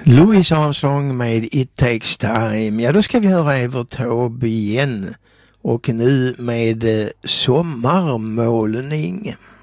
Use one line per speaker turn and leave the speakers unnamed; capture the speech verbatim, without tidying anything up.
Louis Armstrong med It Takes Time. Ja, då ska vi höra Evert Taube igen. Och nu med eh, sommarmålning.